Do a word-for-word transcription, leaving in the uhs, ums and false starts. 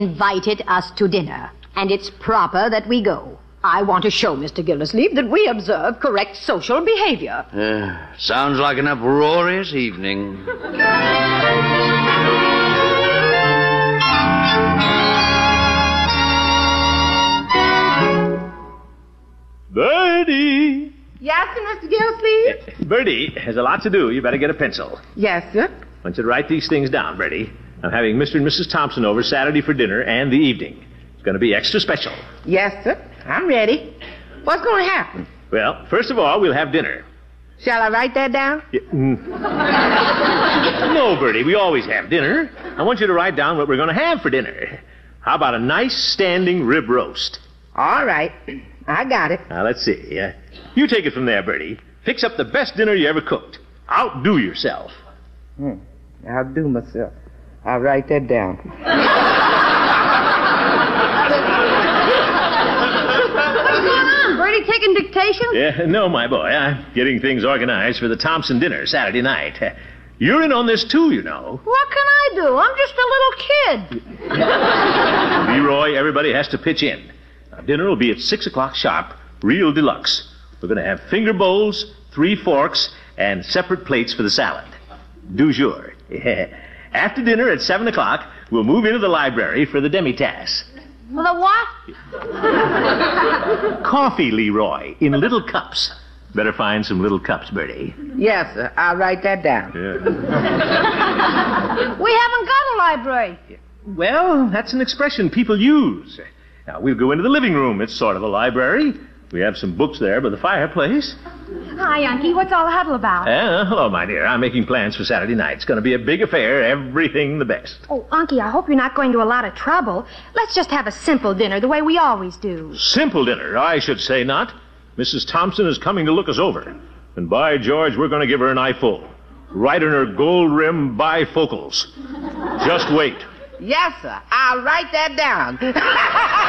invited us to dinner, and it's proper that we go. I want to show Mister Gildersleeve that we observe correct social behavior. Uh, sounds like an uproarious evening. Bertie! Yes, sir, Mister Gildersleeve? Bertie has a lot to do. You better get a pencil. Yes, sir. I want you to write these things down, Bertie. I'm having Mister and Missus Thompson over Saturday for dinner and the evening. It's going to be extra special. Yes, sir. I'm ready. What's going to happen? Well, first of all, we'll have dinner. Shall I write that down? Yeah, mm. No, Bertie, we always have dinner. I want you to write down what we're going to have for dinner. How about a nice standing rib roast? All right. I got it. Now, let's see. Uh, you take it from there, Bertie. Fix up the best dinner you ever cooked. Outdo yourself. Hmm. I'll do myself. I'll write that down. Bertie taking dictation? Yeah, no, my boy. I'm getting things organized for the Thompson dinner Saturday night. Uh, You're in on this, too, you know. What can I do? I'm just a little kid. Leroy, everybody has to pitch in. Now, dinner will be at six o'clock sharp, real deluxe. We're going to have finger bowls, three forks, and separate plates for the salad. Du jour. Yeah. After dinner at seven o'clock, we'll move into the library for the demi-tasse. The what? Coffee, Leroy, in little cups. Better find some little cups, Bertie. Yes, sir. I'll write that down. Yeah. We haven't got a library. Well, that's an expression people use. Now, we'll go into the living room. It's sort of a library. We have some books there by the fireplace. Hi, Unky. What's all the huddle about? Uh, hello, my dear. I'm making plans for Saturday night. It's going to be a big affair. Everything the best. Oh, Unky, I hope you're not going to a lot of trouble. Let's just have a simple dinner the way we always do. Simple dinner? I should say not. Missus Thompson is coming to look us over. And by George, we're going to give her an eyeful. Right in her gold-rimmed bifocals. Just wait. Yes, sir. I'll write that down.